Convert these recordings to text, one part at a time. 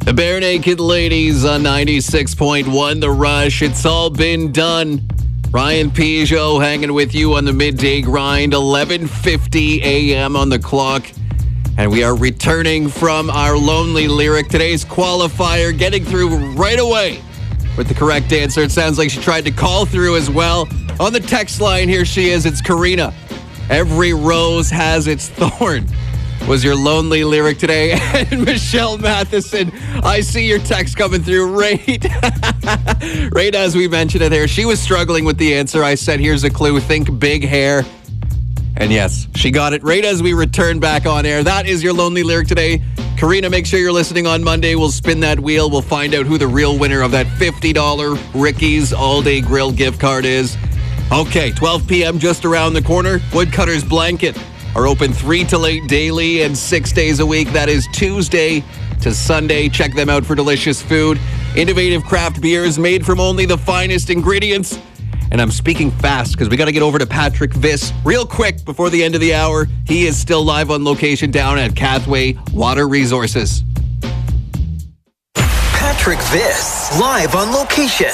The Bare Naked Ladies on 96.1 The Rush. It's all been done. Ryan Peugeot hanging with you on the midday grind. 11:50 a.m. on the clock. And we are returning from our lonely lyric. Today's qualifier getting through right away with the correct answer. It sounds like she tried to call through as well. On the text line, here she is. It's Karina. Every rose has its thorn was your lonely lyric today. And Michelle Matheson, I see your text coming through right as we mentioned it there. She was struggling with the answer. I said, here's a clue. Think big hair. And yes, she got it right as we return back on air. That is your lonely lyric today. Karina, make sure you're listening on Monday. We'll spin that wheel. We'll find out who the real winner of that $50 Ricky's All-Day Grill gift card is. Okay, 12 p.m. just around the corner. Woodcutter's Blanket are open 3 till 8 daily and 6 days a week. That is Tuesday to Sunday. Check them out for delicious food. Innovative craft beers made from only the finest ingredients. And I'm speaking fast because we got to get over to Patrick Viss real quick before the end of the hour. He is still live on location down at Cathway Water Resources. Patrick Viss, live on location.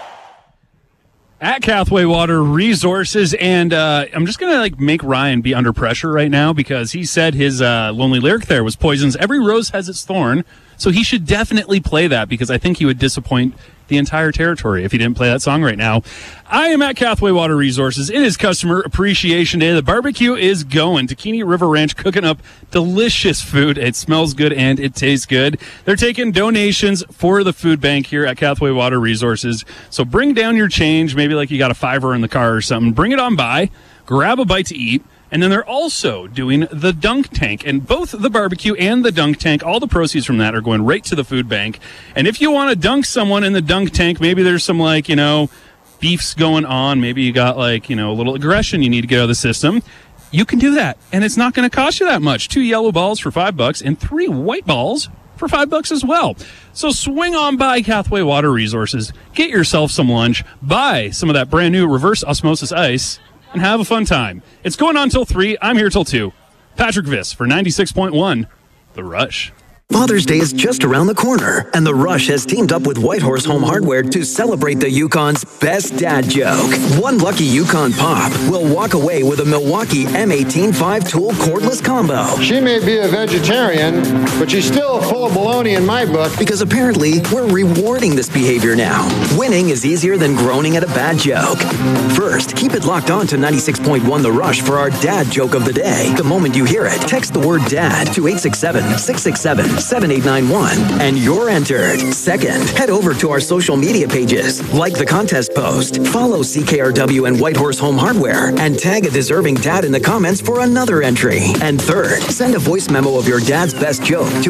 At Cathway Water Resources, and I'm just going to make Ryan be under pressure right now because he said his lonely lyric there was Poison's Every Rose Has Its Thorn, so he should definitely play that because I think he would disappoint the entire territory if he didn't play that song right now. I am at Cathway Water Resources. It is Customer Appreciation Day. The barbecue is going. Taquini River Ranch cooking up delicious food. It smells good and it tastes good. They're taking donations for the food bank here at Cathway Water Resources. So bring down your change, maybe like you got a $5 in the car or something. Bring it on by, grab a bite to eat. And then they're also doing the dunk tank. And both the barbecue and the dunk tank, all the proceeds from that are going right to the food bank. And if you want to dunk someone in the dunk tank, maybe there's some beefs going on. Maybe you got a little aggression you need to get out of the system. You can do that. And it's not going to cost you that much. 2 yellow balls for $5 and 3 white balls for $5 as well. So swing on by Cathway Water Resources. Get yourself some lunch. Buy some of that brand new reverse osmosis ice. And have a fun time. It's going on till 3. I'm here till 2. Patrick Viss for 96.1 The Rush. Father's Day is just around the corner, and The Rush has teamed up with Whitehorse Home Hardware to celebrate the Yukon's best dad joke. One lucky Yukon Pop will walk away with a Milwaukee M18 5-tool cordless combo. She may be a vegetarian, but she's still full of baloney in my book. Because apparently, we're rewarding this behavior now. Winning is easier than groaning at a bad joke. First, keep it locked on to 96.1 The Rush for our dad joke of the day. The moment you hear it, text the word dad to 867-667-7891 and you're entered. Second, head over to our social media pages, like the contest post, follow CKRW and Whitehorse Home Hardware, and tag a deserving dad in the comments for another entry. And third, send a voice memo of your dad's best joke to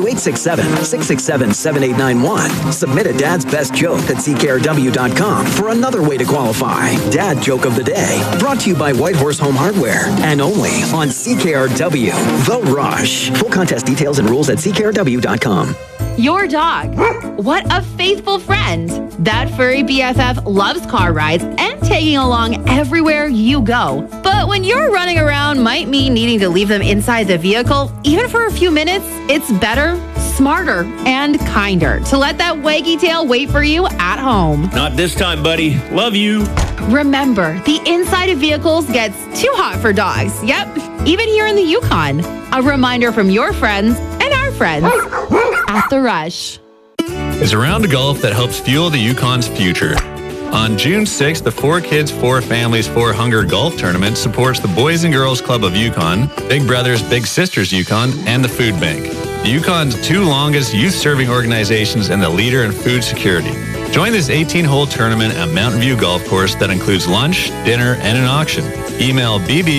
867-667-7891. Submit a dad's best joke at CKRW.com for another way to qualify. Dad joke of the day, brought to you by Whitehorse Home Hardware and only on CKRW The Rush. Full contest details and rules at CKRW.com. Your dog. What a faithful friend. That furry BFF loves car rides and taking along everywhere you go. But when you're running around might mean needing to leave them inside the vehicle, even for a few minutes, it's better, smarter, and kinder to let that waggy tail wait for you at home. Not this time, buddy. Love you. Remember, the inside of vehicles gets too hot for dogs. Yep, even here in the Yukon. A reminder from your friends and our friends at The Rush. Is a round of golf that helps fuel the Yukon's future. On June 6th, the 4 Kids, 4 Families, 4 Hunger Golf Tournament supports the Boys and Girls Club of Yukon, Big Brothers Big Sisters Yukon, and the Food Bank. The Yukon's 2 longest youth-serving organizations and the leader in food security. Join this 18-hole tournament at Mountain View Golf Course that includes lunch, dinner, and an auction. Email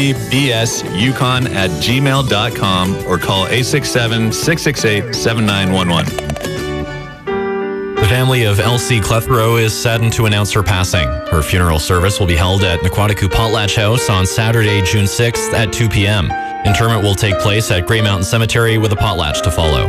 bbbsyukon@gmail.com or call 867-668-7911. The family of Elsie Clethrow is saddened to announce her passing. Her funeral service will be held at Naquatiku Potlatch House on Saturday, June 6th at 2 p.m. Interment will take place at Grey Mountain Cemetery with a potlatch to follow.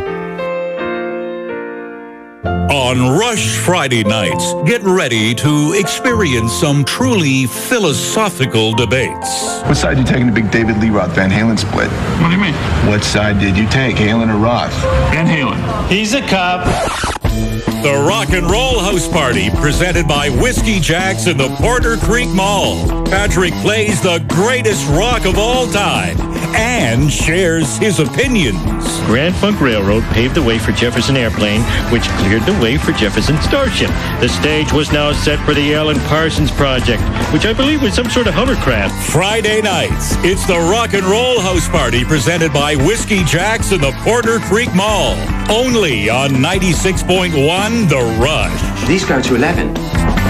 On Rush Friday nights, get ready to experience some truly philosophical debates. What side are you taking the big David Lee Roth Van Halen split? What do you mean? What side did you take, Halen or Roth? Van Halen. He's a cop. The Rock and Roll House Party, presented by Whiskey Jacks in the Porter Creek Mall. Patrick plays the greatest rock of all time and shares his opinions. Grand Funk Railroad paved the way for Jefferson Airplane, which cleared the way for Jefferson Starship. The stage was now set for the Alan Parsons Project, which I believe was some sort of hovercraft. Friday nights, it's the Rock and Roll House Party, presented by Whiskey Jacks in the Porter Creek Mall. Only on 96.1 The Rush. These go to 11.